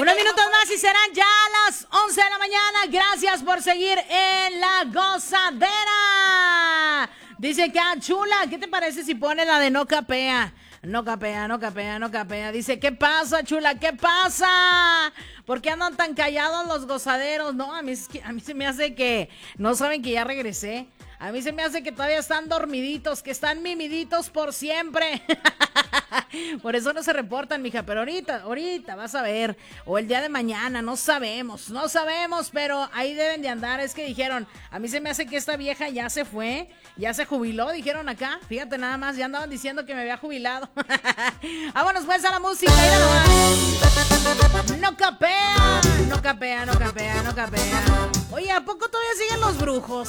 Unos minutos más y serán ya las 11 de la mañana. Gracias por seguir en La Gozadera. Dice que, chula, ¿qué te parece si pone la de no capea? No capea, no capea, no capea. Dice, ¿qué pasa, chula? ¿Qué pasa? ¿Por qué andan tan callados los gozaderos? No, a mí se me hace que no saben que ya regresé. A mí se me hace que todavía están dormiditos, que están mimiditos por siempre. Por eso no se reportan, mija, pero ahorita vas a ver, o el día de mañana, no sabemos, pero ahí deben de andar. Es que dijeron, a mí se me hace que esta vieja ya se fue, ya se jubiló, dijeron acá, fíjate nada más, ya andaban diciendo que me había jubilado. Vámonos pues a la música, mira nomás. No capea, no capea, no capea, no capea. Oye, ¿a poco todavía siguen los brujos?